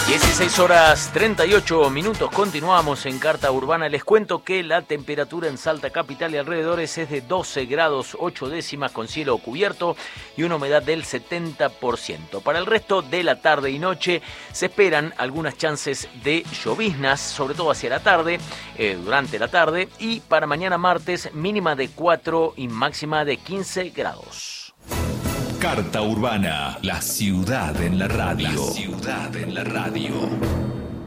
16:38, continuamos en Carta Urbana. Les cuento que la temperatura en Salta Capital y alrededores es de 12 grados 8 décimas con cielo cubierto y una humedad del 70%. Para el resto de la tarde y noche se esperan algunas chances de lloviznas, sobre todo hacia la tarde, durante la tarde, y para mañana martes mínima de 4 y máxima de 15 grados. Carta Urbana, la ciudad en la radio. La ciudad en la radio.